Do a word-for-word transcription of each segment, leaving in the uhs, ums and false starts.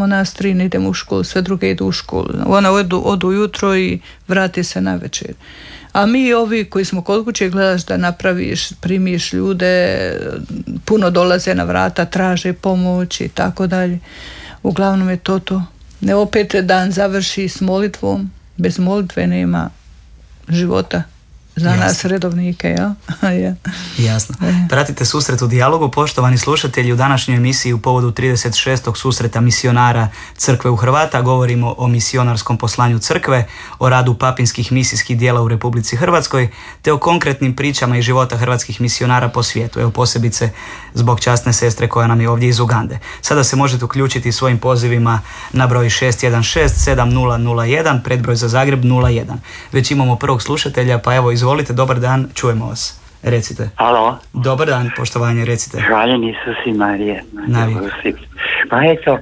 samo nas tri ne idemo u školu, sve druge idu u školu. Ona odu, odu ujutro i vrati se na večer. A mi ovi koji smo kod kuće gledaš da napraviš, primiš ljude, puno dolaze na vrata, traže pomoć i tako dalje. Uglavnom je to to. Ne opet dan završi s molitvom, bez molitve nema života. Za Jasno. Nas redovnike, ja? ja. Jasno. Pratite Susret u dijalogu, poštovani slušatelji, u današnjoj emisiji u povodu trideset šestog susreta misionara Crkve u Hrvata govorimo o misionarskom poslanju Crkve, o radu papinskih misijskih dijela u Republici Hrvatskoj, te o konkretnim pričama iz života hrvatskih misionara po svijetu, evo posebice zbog časne sestre koja nam je ovdje iz Ugande. Sada se možete uključiti svojim pozivima na broj šest jedan šest sedam nula nula jedan, predbroj za Zagreb nula jedan. Već imamo prvog slušatelja, pa evo izvolite, dobar dan, čujemo vas. Recite. Alo. Dobar dan, poštovanje, recite. Hvaljen Isus i Marija. Navijek. Pa eto,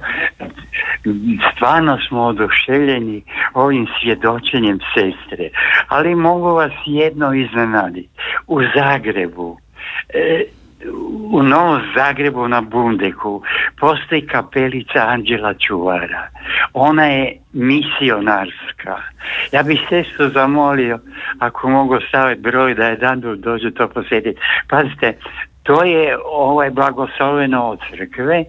stvarno smo oduševljeni ovim svjedočenjem sestre, ali mogu vas jedno iznenaditi. U Zagrebu, e, u Novom Zagrebu na Bundeku postoji kapelica Anđela Čuvara. Ona je misionarska. Ja bih sestru zamolio ako mogu staviti broj da je dan dođu to posjetiti. Pazite, to je ovaj blagosloveno od crkve,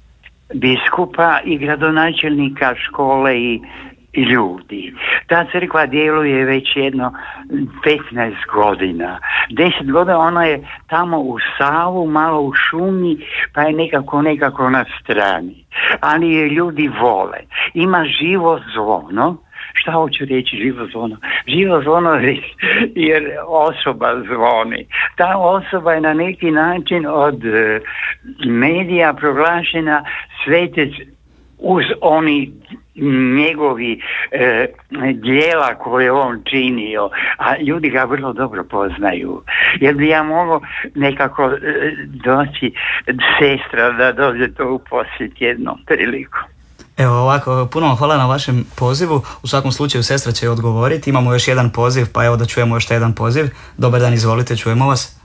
biskupa i gradonačelnika škole i i ljudi. Ta crkva djeluje već jedno petnaest godina. deset godina ona je tamo u Savu, malo u šumi, pa je nekako nekako na strani. Ali je ljudi vole. Ima živo zvono. Šta hoću reći živo zvono? Živo zvono jer osoba zvoni. Ta osoba je na neki način od medija proglašena svetec uz oni njegovi e, djela koje on činio, a ljudi ga vrlo dobro poznaju. Jer bi ja mogao nekako e, doći sestra da dođe to u posjet jednom priliku. Evo ovako, puno vam hvala na vašem pozivu. U svakom slučaju sestra će odgovoriti. Imamo još jedan poziv, pa evo da čujemo još jedan poziv. Dobar dan, izvolite, čujemo vas.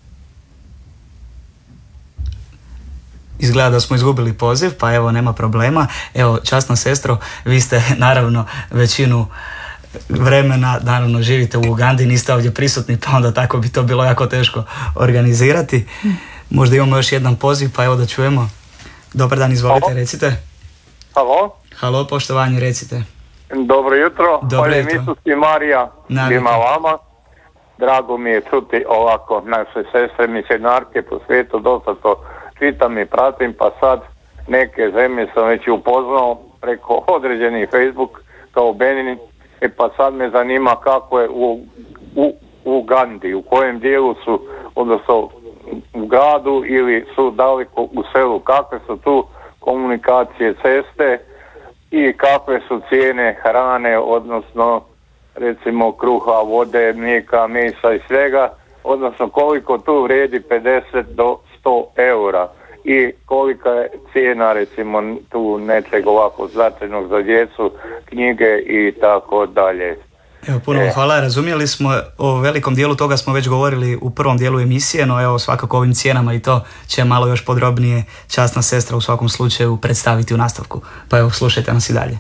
Izgleda da smo izgubili poziv, pa evo nema problema. Evo, časna sestro, vi ste naravno većinu vremena, naravno živite u Ugandi, niste ovdje prisutni, pa onda tako bi to bilo jako teško organizirati. Možda imamo još jedan poziv, pa evo da čujemo. Dobar dan, izvolite, Halo. Recite. Halo? Halo, poštovanje, recite. Dobro jutro. Dobro jutro. Isus i Marija, svima vama. Drago mi je čuti ovako naše sestre misionarke po svijetu, dosta to čitam i pratim, pa sad neke zemlje sam već upoznao preko određenih Facebook kao Benin, e pa sad me zanima kako je u, u, u Ugandi, u kojem dijelu su, odnosno u gradu ili su daleko u selu, kakve su tu komunikacije, ceste i kakve su cijene hrane, odnosno recimo kruha, vode, mlijeka, mesa i svega, odnosno koliko tu vrijedi pedeset do sto eura i kolika je cijena recimo tu nečeg ovako značajnog za djecu, knjige i tako dalje. Evo, puno e. hvala, razumjeli smo, o velikom dijelu toga smo već govorili u prvom dijelu emisije, no evo svakako ovim cijenama i to će malo još podrobnije časna sestra u svakom slučaju predstaviti u nastavku, pa evo slušajte nas i dalje.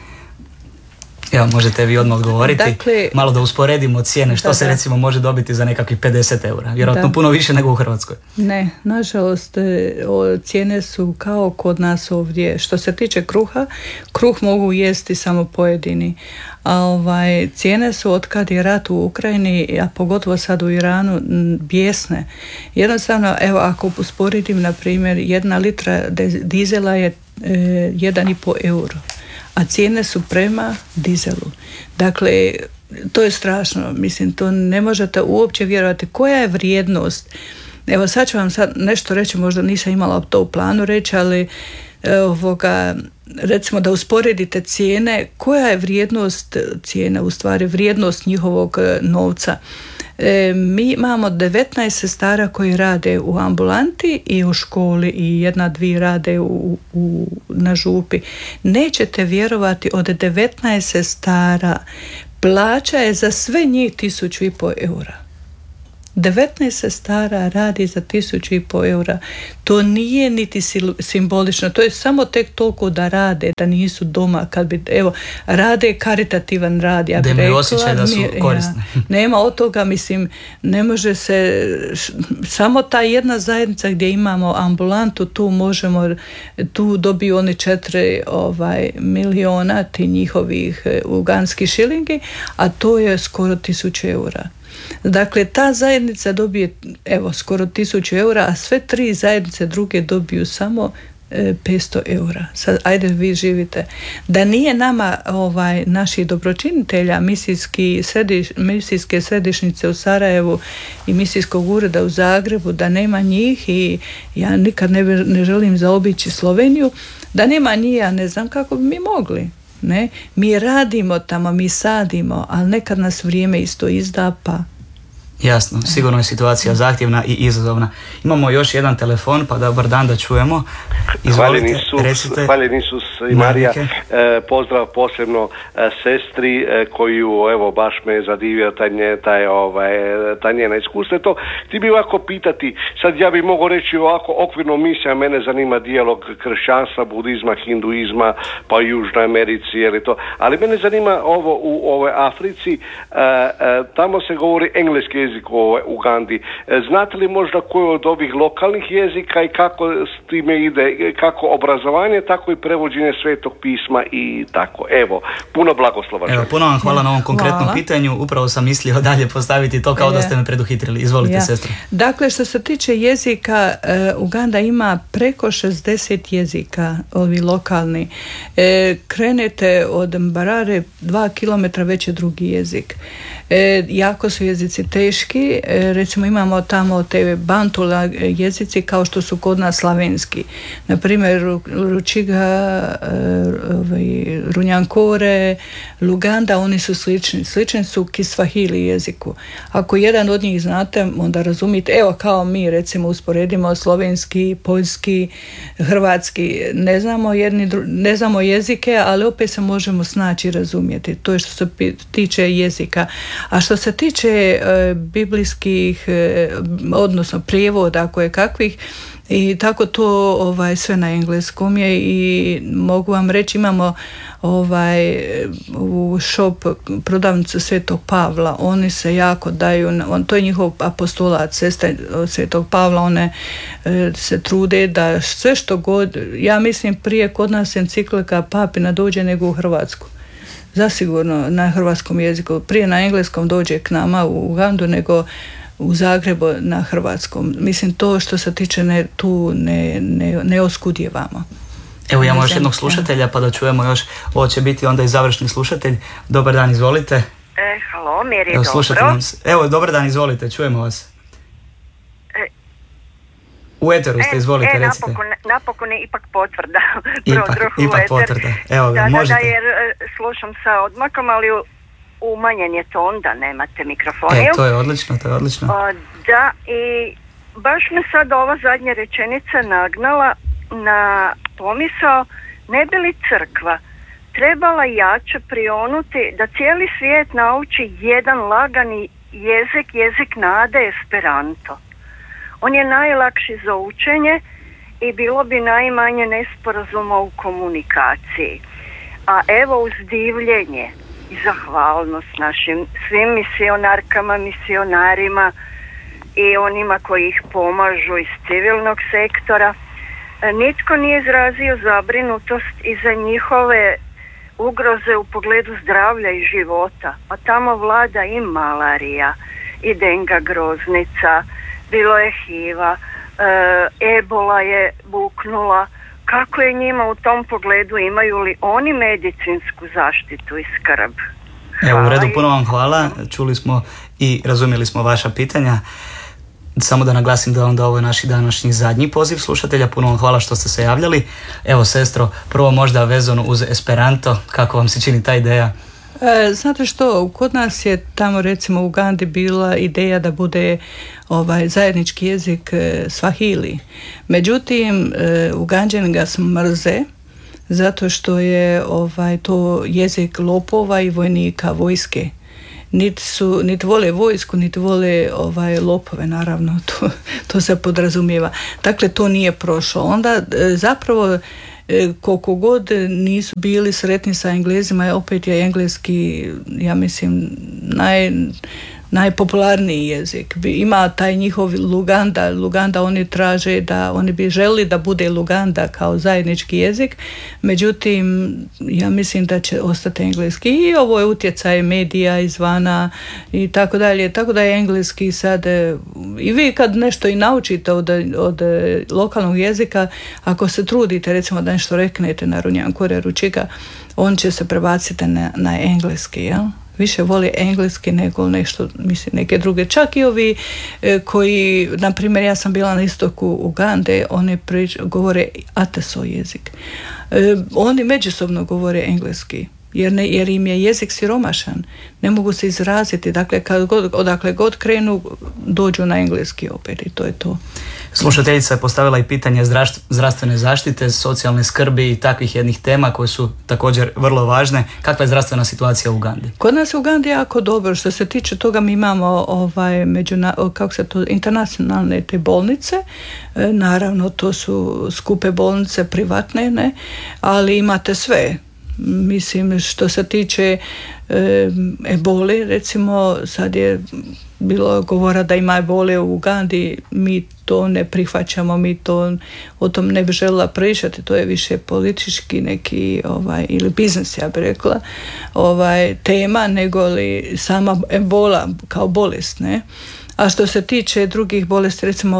Evo, možete vi odmah odgovoriti, dakle, malo da usporedimo cijene, što da, se da. recimo može dobiti za nekakvih pedeset eura, vjerojatno puno više nego u Hrvatskoj. Ne, nažalost, cijene su kao kod nas ovdje. Što se tiče kruha, kruh mogu jesti samo pojedini, a ovaj, cijene su od kad je rat u Ukrajini, a pogotovo sad u Iranu, bijesne. Jednostavno, evo, ako usporedim, na primjer, jedna litra dizela je e, jedan i po euro, a cijene su prema dizelu. Dakle, to je strašno, mislim, to ne možete uopće vjerovati. Koja je vrijednost? Evo, sad ću vam sad nešto reći, možda nisam imala to u planu reći, ali ovoga, recimo da usporedite cijene, koja je vrijednost cijena, u stvari vrijednost njihovog novca. E, mi imamo devetnaest sestara koji rade u ambulanti i u školi i jedna, dvije rade u, u, na župi. Nećete vjerovati, od devetnaest sestara plaća je za sve njih tisuću i po eura. devetnaest sestara radi za tisuću i po eura. To nije niti simbolično, to je samo tek toliko da rade, da nisu doma, kad bi, evo, rade karitativan rad, ja bih rekla. Da imaju osjećaj da su korisni. Ja, nema od toga, mislim, ne može se, samo ta jedna zajednica gdje imamo ambulantu, tu možemo, tu dobiju oni četiri ovaj, miliona ti njihovih uganskih šilingi, a to je skoro tisuću eura. Dakle, ta zajednica dobije evo skoro tisuću eura, a sve tri zajednice druge dobiju samo e, petsto eura. Sad, ajde vi živite. Da nije nama ovaj, naših dobročinitelja, misijski središ, misijske središnjice u Sarajevu i misijskog ureda u Zagrebu, da nema njih, i ja nikad ne, ne želim zaobići Sloveniju, da nema njih, ja ne znam kako bi mi mogli. Ne? Mi radimo tamo, mi sadimo, ali nekad nas vrijeme isto izda, pa... Jasno, sigurno je situacija zahtjevna i izazovna. Imamo još jedan telefon, pa dobar dan da čujemo. Izvolite, Isus, recite. Hvaljen Isus i Marija. E, pozdrav posebno e, sestri e, koju, evo, baš me zadivio taj, nje, taj, ovaj, ta njena iskustva. To, ti bi ovako pitati, sad ja bi mogao reći ovako okvirno misija, mene zanima dijalog kršćanstva, budizma, hinduizma, pa u Južnoj Americi, je li to, ali mene zanima ovo u ovoj Africi, e, e, tamo se govori engleski jezik u Ugandi. Znate li možda koji od ovih lokalnih jezika i kako s time ide, kako obrazovanje, tako i prevođenje Svetog pisma i tako. Evo, puno blagoslova. Evo, puno vam hvala na ovom konkretnom hvala. pitanju. Upravo sam mislio dalje postaviti to, kao da ste me preduhitrili. Izvolite, ja. sestro. Dakle, što se tiče jezika, uh, Uganda ima preko šezdeset jezika, ovi lokalni. E, krenete od Mbarare, dva kilometra već je drugi jezik. E, jako su jezici teški, e, recimo imamo tamo te bantula jezici kao što su kod nas slavenski, na primjer Ručiga, e, ovaj, Runjankore, Luganda, oni su slični, slični su Kiswahili jeziku. Ako jedan od njih znate, onda razumite, evo kao mi recimo usporedimo slovenski, poljski, hrvatski, ne znamo jedni, ne znamo jezike, ali opet se možemo snaći i razumjeti, to je što se tiče jezika. A što se tiče e, biblijskih, e, odnosno prijevoda koje kakvih, i tako to ovaj, sve na engleskom je, i mogu vam reći, imamo ovaj, u shop prodavnicu Svetog Pavla, oni se jako daju, on, to je njihov apostolat, sestre Svetog Pavla, one e, se trude da sve što god, ja mislim prije kod nas enciklika papina dođe nego u Hrvatsku. Zasigurno na hrvatskom jeziku. Prije na engleskom dođe k nama u Ugandu nego u Zagrebu na hrvatskom. Mislim, to što se tiče ne, tu ne, ne, ne oskudjevamo. Evo imamo još jednog slušatelja, pa da čujemo još, ovo će biti onda i završni slušatelj. Dobar dan, izvolite. E, halo, Mir je Evo, dobro. Nam se. Evo, dobar dan, izvolite, čujemo vas. E, u eteru ste, izvolite, e, recite. Napokon, napokon je ipak potvrda. Ipak, ipak potvrda. Evo ga, da, možete. Da, da, jer slušam sa odmakom, ali umanjen je ton, da nemate mikrofon. E, to je odlično, to je odlično. O, da, i baš me sad ova zadnja rečenica nagnala na pomisao, ne bi li crkva trebala jače prionuti da cijeli svijet nauči jedan lagani jezik, jezik nade, Esperanto. On je najlakši za učenje i bilo bi najmanje nesporazuma u komunikaciji. A evo, uz divljenje i zahvalnost našim svim misionarkama, misionarima i onima koji ih pomažu iz civilnog sektora, nitko nije izrazio zabrinutost i za njihove ugroze u pogledu zdravlja i života. A tamo vlada i malarija, i denga groznica, bilo je hiva, e, ebola je buknula. Kako je njima u tom pogledu, imaju li oni medicinsku zaštitu i skrb? Evo, u redu, puno vam hvala. Čuli smo i razumjeli smo vaša pitanja. Samo da naglasim da onda ovo je naš današnji zadnji poziv slušatelja. Puno vam hvala što ste se javljali. Evo, sestro, prvo možda vezano uz Esperanto, kako vam se čini ta ideja? E, znate što, kod nas je tamo recimo u Ugandi bila ideja da bude ovaj zajednički jezik e, Swahili. Međutim, e, Uganđani ga mrze zato što je ovaj to jezik lopova i vojnika, vojske. niti su, niti vole vojsku, niti vole ovaj, lopove, naravno, to, to se podrazumijeva. Dakle, to nije prošlo. Onda zapravo koliko god nisu bili sretni sa Englezima, opet je engleski, ja mislim, naj, najpopularniji jezik. Ima taj njihov Luganda, Luganda oni traže da, oni bi želi da bude Luganda kao zajednički jezik, međutim, ja mislim da će ostati engleski i ovo je utjecaj medija izvana i tako dalje, tako da je engleski sad, i vi kad nešto i naučite od, od lokalnog jezika, ako se trudite, recimo da nešto reknete na Runjankore Ručika, on će se prebaciti na, na engleski, jel? Više voli engleski nego nešto, mislim, neke druge. Čak i ovi e, koji, na primjer, ja sam bila na istoku Ugande, oni prič, govore Ateso jezik. E, oni međusobno govore engleski, jer, ne, jer im je jezik siromašan. Ne mogu se izraziti. Dakle, kad god, odakle god krenu, dođu na engleski opet i to je to. Slušateljica je postavila i pitanje zdravstvene zaštite, socijalne skrbi i takvih jednih tema koje su također vrlo važne. Kakva je zdravstvena situacija u Ugandi? Kod nas u Ugandi jako dobro. Što se tiče toga, mi imamo ovaj, međuna, kako se to, internacionalne te bolnice. E, naravno, to su skupe bolnice, privatne, ne? Ali imate sve. Mislim, što se tiče e, eboli, recimo, sad je bilo govora da ima ebole u Ugandi, mi to ne prihvaćamo, mi to o tom ne bi željela pričati, to je više politički neki ovaj, ili biznis, ja bih rekla, ovaj, tema, nego li sama ebola kao bolest, ne? A što se tiče drugih bolesti, recimo,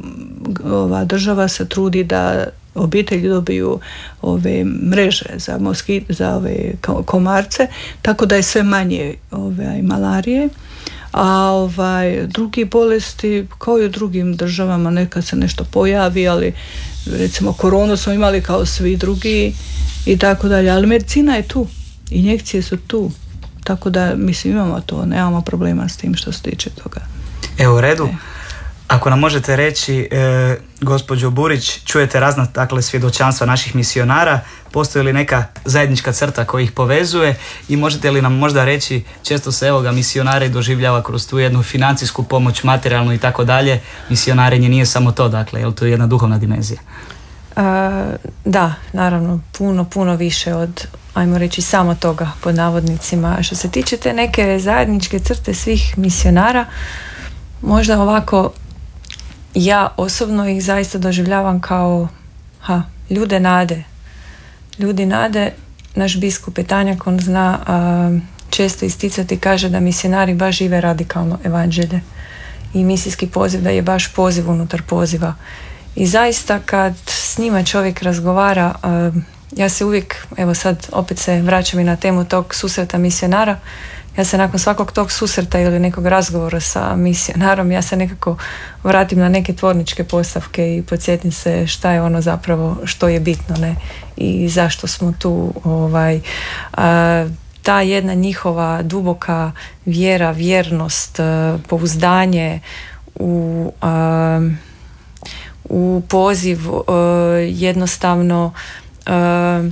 ova država se trudi da obitelji dobiju ove mreže za moskit, za ove komarce, tako da je sve manje ove malarije. A ovaj, drugi bolesti, kao i u drugim državama, nekad se nešto pojavi, ali recimo koronu smo imali kao svi drugi i tako dalje, ali medicina je tu, injekcije su tu, tako da mislim imamo to, nemamo problema s tim što se tiče toga. Evo, u redu. E. Ako nam možete reći, e, gospođo Burić, čujete razna dakle, svjedočanstva naših misionara, postoji li neka zajednička crta koja ih povezuje i možete li nam možda reći, često se evo ga misionari doživljava kroz tu jednu financijsku pomoć, materijalnu i tako dalje, misionarenje nije samo to, dakle, je li to jedna duhovna dimenzija? Uh, da, naravno, puno, puno više od, ajmo reći, samo toga pod navodnicima. Što se tiče te neke zajedničke crte svih misionara, možda ovako, ja osobno ih zaista doživljavam kao ha, ljude nade. Ljudi nade, naš biskup Petanjak, on zna a, često isticati, kaže da misionari baš žive radikalno evanđelje. I misijski poziv da je baš poziv unutar poziva. I zaista kad s njima čovjek razgovara, a, ja se uvijek, evo sad opet se vraćam i na temu tog susreta misionara, ja se nakon svakog tog susreta ili nekog razgovora sa misionarom, ja se nekako vratim na neke tvorničke postavke i podsjetim se šta je ono zapravo što je bitno, ne, i zašto smo tu. Ovaj, a, ta jedna njihova duboka vjera, vjernost, a, pouzdanje u, a, u poziv, a, jednostavno a,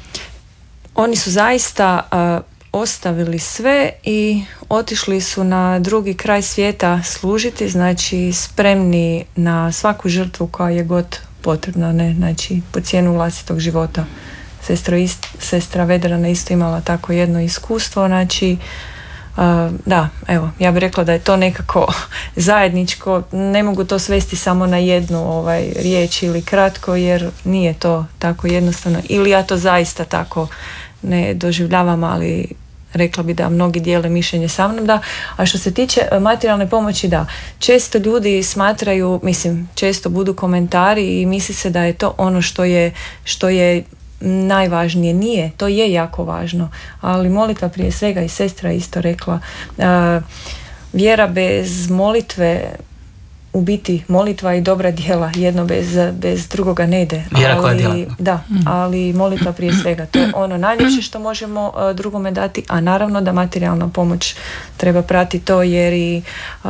oni su zaista a, ostavili sve i otišli su na drugi kraj svijeta služiti, znači spremni na svaku žrtvu koja je god potrebna, ne, znači po cijenu vlastitog života. Sestra, ist, sestra Vedrana isto imala tako jedno iskustvo, znači uh, da, evo, ja bih rekla da je to nekako zajedničko, ne mogu to svesti samo na jednu ovaj, riječ ili kratko, jer nije to tako jednostavno, ili ja to zaista tako ne doživljavam, ali rekla bi da mnogi dijele mišljenje sa mnom, da. A što se tiče materijalne pomoći, da, često ljudi smatraju, mislim, često budu komentari i misli se da je to ono što je, što je najvažnije. Nije, to je jako važno, ali molitva prije svega, i sestra isto rekla, uh, vjera bez molitve, u biti molitva i dobra djela, jedno bez, bez drugoga ne ide. Vjera koja je djelatna. Da, ali molitva prije svega, to je ono najljepše što možemo uh, drugome dati, a naravno da materijalna pomoć treba pratiti to, jer i uh,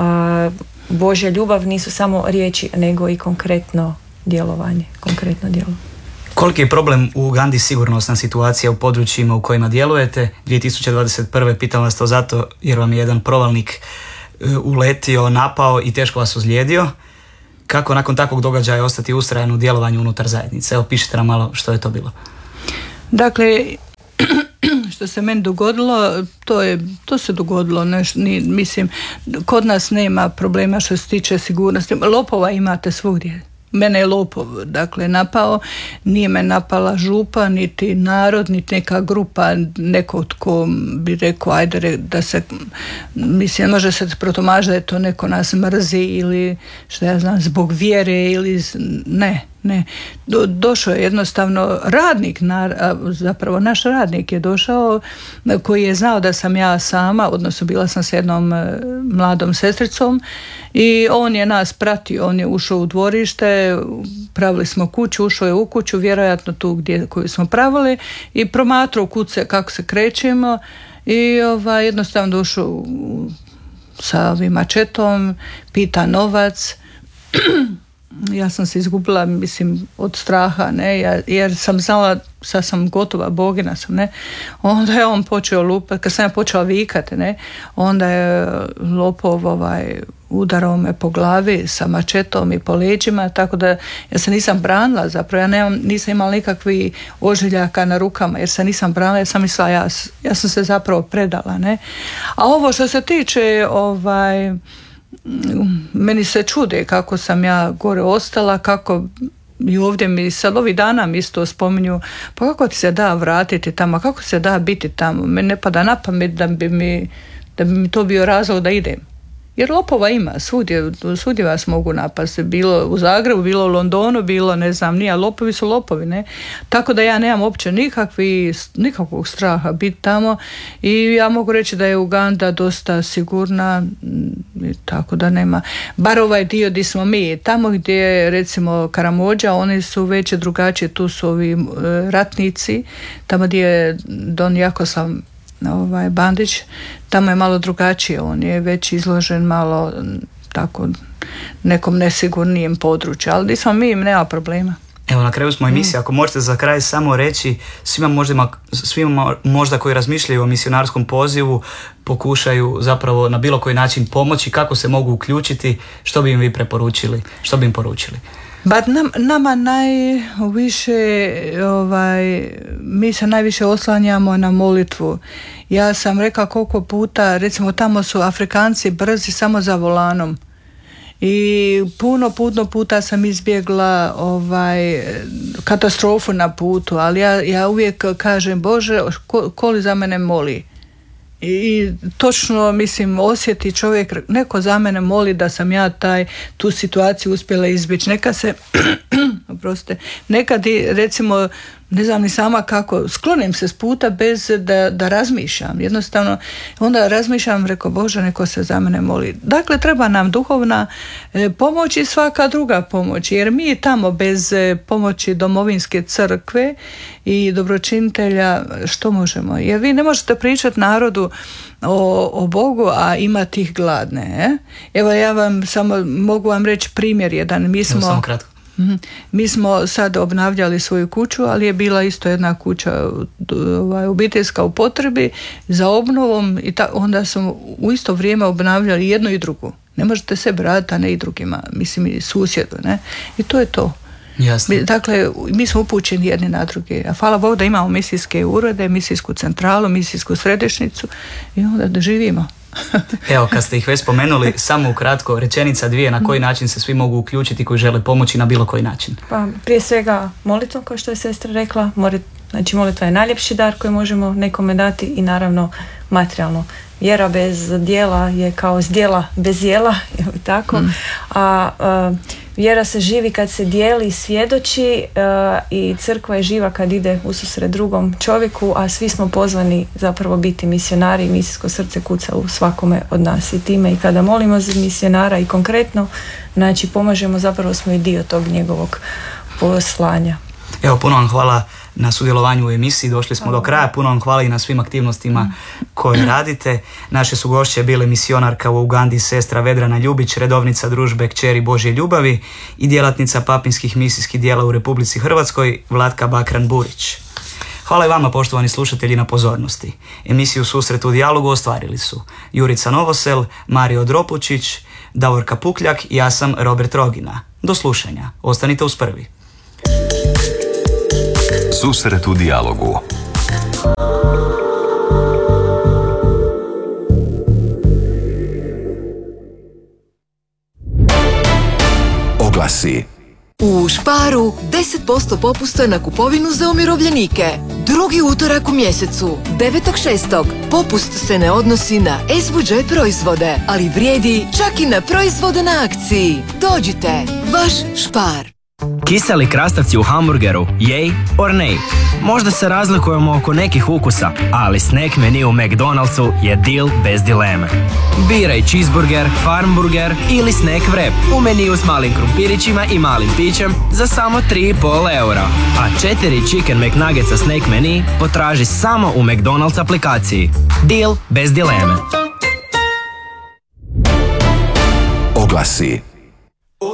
Božja ljubav nisu samo riječi, nego i konkretno djelovanje, konkretno djelo. Koliki je problem u Ugandi sigurnosna situacija u područjima u kojima djelujete? dvije tisuće dvadeset prve pitam vas to zato jer vam je jedan provalnik uletio, napao i teško vas ozlijedio. Kako nakon takvog događaja ostati ustrajan u djelovanju unutar zajednice? Evo, pišite nam malo što je to bilo. Dakle, što se meni dogodilo, to, je, to se dogodilo, neš, ni, mislim, kod nas nema problema što se tiče sigurnosti. Lopova imate svugdje. Mene je lopov, dakle, napao, nije me napala župa, niti narod, niti neka grupa, neko tko bi rekao, ajde, da se, mislim, može se protumažiti da je to neko nas mrzi ili, što ja znam, zbog vjere ili, ne, ne. Do, došao je jednostavno radnik, na, zapravo naš radnik je došao koji je znao da sam ja sama, odnosno bila sam s jednom mladom sestricom i on je nas pratio, on je ušao u dvorište, pravili smo kuću, ušao je u kuću, vjerojatno tu gdje koju smo pravili i promatrao kuće kako se krećemo i ovaj, jednostavno došao sa ovim mačetom, pita novac. Ja sam se izgubila, mislim, od straha, ne, ja, jer sam znala, sad sam gotova, bogina sam, ne, onda je on počeo lupati, kad sam ja počela vikati, ne, onda je lopov ovaj, udarao me po glavi sa mačetom i po leđima, tako da ja se nisam branila, zapravo ja nemam, nisam imala nikakvih ožiljaka na rukama, jer se nisam branila, ja sam mislila, ja, ja sam se zapravo predala, ne, a ovo što se tiče, ovaj, meni se čude kako sam ja gore ostala, kako i ovdje mi sad ovih dana mi isto spominju, pa kako ti se da vratiti tamo, kako se da biti tamo, meni ne pada na pamet da bi mi, da bi mi to bio razlog da idem. Jer lopova ima, svugdje, svugdje vas mogu napasti, bilo u Zagrebu, bilo u Londonu, bilo ne znam, nije, lopovi su lopovi, ne. Tako da ja nemam uopće nikakvi, nikakvog straha biti tamo i ja mogu reći da je Uganda dosta sigurna, tako da nema, bar ovaj dio gdje smo mi, tamo gdje recimo Karamođa, oni su već drugačije, tu su ovi e, ratnici, tamo gdje je Don Jakoslav ovaj Bandić, tamo je malo drugačije, on je već izložen malo tako nekom nesigurnijem području, ali gdje smo mi, nema problema. Evo, na kraju smo emisije, ako možete za kraj samo reći svima možda, svima možda koji razmišljaju o misionarskom pozivu, pokušaju zapravo na bilo koji način pomoći, kako se mogu uključiti, što bi im vi preporučili, što bi im poručili? Ba, nam, nama najviše, ovaj, mi se najviše oslanjamo na molitvu. Ja sam rekla koliko puta, recimo tamo su Afrikanci brzi samo za volanom. I puno, puno puta sam izbjegla ovaj, katastrofu na putu, ali ja, ja uvijek kažem, Bože, ko, ko li za mene moli? I točno, mislim, osjeti čovjek, neko za mene moli da sam ja taj, tu situaciju uspjela izbjeći. Neka se, oprostite, nekad recimo, ne znam ni sama kako, sklonim se s puta bez da, da razmišljam. Jednostavno, onda razmišljam, reko, Bože, neko se za mene moli. Dakle, treba nam duhovna e, pomoć i svaka druga pomoć, jer mi tamo bez e, pomoći domovinske crkve i dobročinitelja, što možemo? Jer vi ne možete pričati narodu o, o Bogu, a imati ih gladne. E? Evo, ja vam samo mogu vam reći primjer jedan. Mi smo... Evo, samo kratko. Mi smo sad obnavljali svoju kuću, ali je bila isto jedna kuća ovaj, obiteljska u potrebi za obnovom i ta, onda smo u isto vrijeme obnavljali jedno i drugo. Ne možete se brati, a ne i drugima, mislim i susjedu, ne? I to je to. Jasno. Dakle, mi smo upućeni jedni na druge. A hvala Bogu da imamo misijske urede, misijsku centralu, misijsku središnjicu i onda da živimo. Evo, kad ste ih već spomenuli, samo ukratko, rečenica dvije, na koji način se svi mogu uključiti koji žele pomoći na bilo koji način? Pa prije svega molitvom, kao što je sestra rekla, znači molitva je najljepši dar koji možemo nekome dati i naravno materijalno. Vjera bez djela je kao zdjela bez jela, je li tako? Mm. A, a vjera se živi kad se dijeli i svjedoči a, i crkva je živa kad ide ususret drugom čovjeku, a svi smo pozvani zapravo biti misionari i misijsko srce kuca u svakome od nas i time i kada molimo za misionara i konkretno, znači pomažemo, zapravo smo i dio tog njegovog poslanja. Evo, puno vam hvala na sudjelovanju u emisiji. Došli smo do kraja. Puno vam hvala i na svim aktivnostima koje radite. Naše su gošće bile misionarka u Ugandi sestra Vedrana Ljubić, redovnica družbe Kćeri Božje ljubavi i djelatnica papinskih misijskih dijela u Republici Hrvatskoj Vlatka Bakran-Burić. Hvala i vama, poštovani slušatelji, na pozornosti. Emisiju Susret u dijalogu ostvarili su Jurica Novosel, Mario Dropučić, Davorka Pukljak i ja sam Robert Rogina. Do slušanja. Ostanite uz prvi. Susret u dijalogu. Oglasi. U Sparu deset posto popusta na kupovinu za umirovljenike. Drugi utorak u mjesecu, devetog šestog Popust se ne odnosi na es vu đe proizvode, ali vrijedi čak i na proizvode na akciji. Dođite, vaš Spar. Kiseli krastavci u hamburgeru, jej or nej? Možda se razlikujemo oko nekih ukusa, ali snack menu u McDonald'su je deal bez dileme. Biraj cheeseburger, farmburger ili snack wrap u meniju s malim krumpirićima i malim pićem za samo tri i pol eura. A četiri Chicken McNuggetsa snack menu potraži samo u McDonald's aplikaciji. Deal bez dileme. Oglasi.